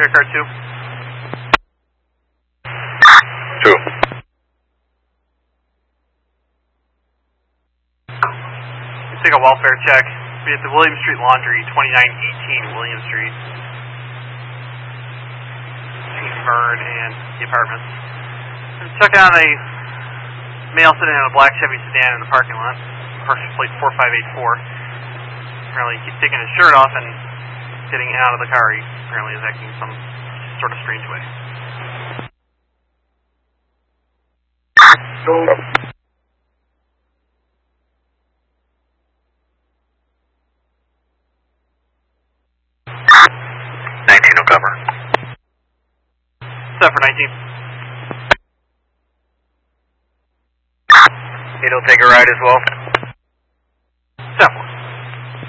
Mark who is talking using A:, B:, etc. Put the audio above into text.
A: Sierra Car 2.
B: 2.
A: Let's take a welfare check. Be at the William Street Laundry, 2918 William Street. Between Vern and the apartments. Check on a male sitting in a black Chevy sedan in the parking lot. Parking plate 4584. Apparently he keeps taking his shirt off and getting out of the car. He apparently is acting some sort of strange way.
B: Go. 19 will cover.
A: Set for 19.
B: It'll take a ride as well.
A: Set for.